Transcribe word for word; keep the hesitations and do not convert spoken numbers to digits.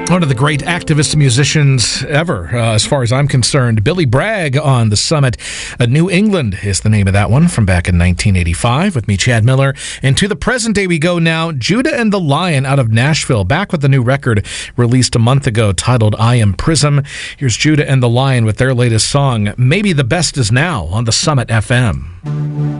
One of the great activist musicians ever, uh, as far as I'm concerned. Billy Bragg on the Summit. Uh, New England is the name of that one, from back in nineteen eighty-five, with me, Chad Miller. And to the present day we go now. Judah and the Lion out of Nashville, back with a new record released a month ago titled I Am Prism. Here's Judah and the Lion with their latest song, Maybe the Best Is Now, on the Summit F M.